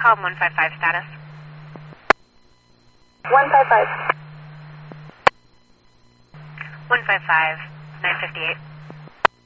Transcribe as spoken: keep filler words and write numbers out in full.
Com one five five status. one five five. one five five, nine fifty-eight.